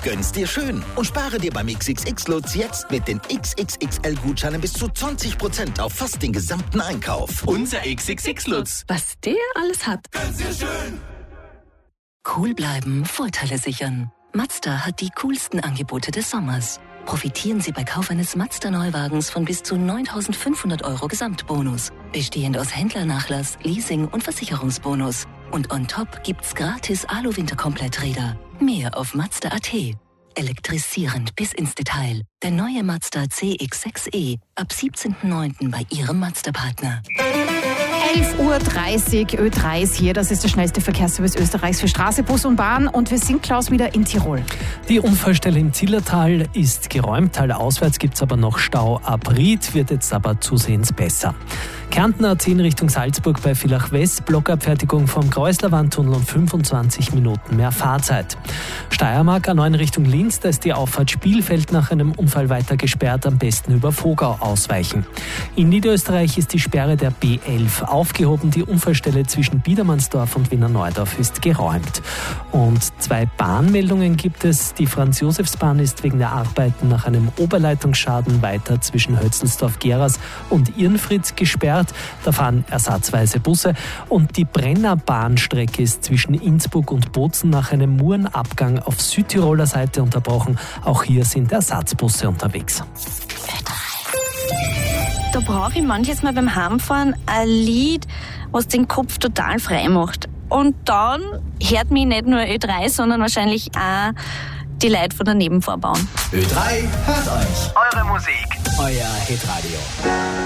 Gönn's dir schön und spare dir beim XXX-Lutz jetzt mit den XXXL-Gutscheinen bis zu 20% auf fast den gesamten Einkauf. Unser XXX-Lutz. Was der alles hat. Gönn's dir schön. Cool bleiben, Vorteile sichern. Mazda hat die coolsten Angebote des Sommers. Profitieren Sie bei Kauf eines Mazda-Neuwagens von bis zu 9.500 € Gesamtbonus. Bestehend aus Händlernachlass, Leasing und Versicherungsbonus. Und on top gibt's gratis Alu-Winterkompletträder. Mehr auf Mazda.at. Elektrisierend bis ins Detail. Der neue Mazda CX-6e ab 17.09. bei Ihrem Mazda-Partner. 11.30 Uhr, Ö3 ist hier. Das ist der schnellste Verkehrsservice Österreichs für Straße, Bus und Bahn. Und wir sind, Klaus, wieder in Tirol. Die Unfallstelle im Zillertal ist geräumt. Talauswärts gibt es aber noch Stau ab Ried, wird jetzt aber zusehends besser. Kärnten A10 Richtung Salzburg bei Villach West, Blockabfertigung vom Kreuzlerwandtunnel und 25 Minuten mehr Fahrzeit. Steiermark A9 Richtung Linz, da ist die Auffahrt Spielfeld nach einem Unfall weiter gesperrt, am besten über Vogau ausweichen. In Niederösterreich ist die Sperre der B11 aufgehoben, die Unfallstelle zwischen Biedermannsdorf und Wiener Neudorf ist geräumt. Und 2 Bahnmeldungen gibt es. Die Franz-Josefs-Bahn ist wegen der Arbeiten nach einem Oberleitungsschaden weiter zwischen Hötzelsdorf-Geras und Irnfritz gesperrt. Da fahren ersatzweise Busse. Und die Brennerbahnstrecke ist zwischen Innsbruck und Bozen nach einem Murenabgang auf Südtiroler Seite unterbrochen. Auch hier sind Ersatzbusse unterwegs. Da brauche ich manches Mal beim Heimfahren ein Lied, was den Kopf total frei macht. Und dann hört mich nicht nur Ö3, sondern wahrscheinlich auch die Leute von der Nebenvorbahn. Ö3 hört euch. Eure Musik. Euer Hitradio.